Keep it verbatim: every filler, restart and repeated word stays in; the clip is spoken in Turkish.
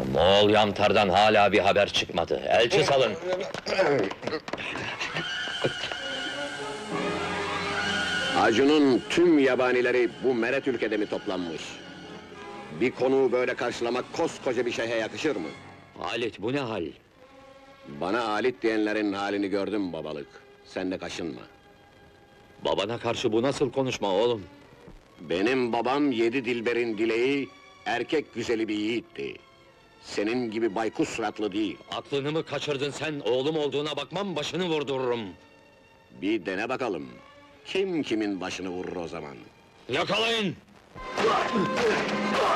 Moğol Yamtar'dan hala bir haber çıkmadı. Elçi salın. Acun'un tüm yabanileri bu meret ülkede mi toplanmış? Bir konuğu böyle karşılamak koskoca bir şeyhe yakışır mı? Halit, bu ne hal? Bana alit diyenlerin halini gördüm babalık. Sen de kaşınma. Babana karşı bu nasıl konuşma oğlum? Benim babam yedi dilberin dileği, erkek güzeli bir yiğitti. Senin gibi baykuş suratlı değil. Aklını mı kaçırdın sen? Oğlum olduğuna bakmam, başını vurdururum. Bir dene bakalım. Kim kimin başını vurur o zaman? Yakalayın!